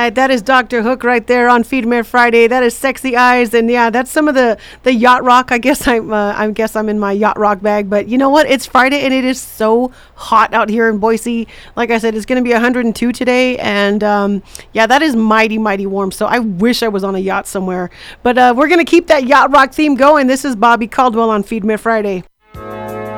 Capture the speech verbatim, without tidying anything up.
right, that is Doctor Hook right there on Feed Me Friday. That is Sexy Eyes, and yeah, that's some of the the yacht rock. I guess I'm uh, I guess I'm in my yacht rock bag, but you know what? It's Friday and it is so hot out here in Boise. Like I said, it's going to be one hundred two today, and um, yeah, that is mighty mighty warm. So I wish I was on a yacht somewhere. But uh, we're going to keep that yacht rock theme going. This is Bobby Caldwell on Feed Me Friday.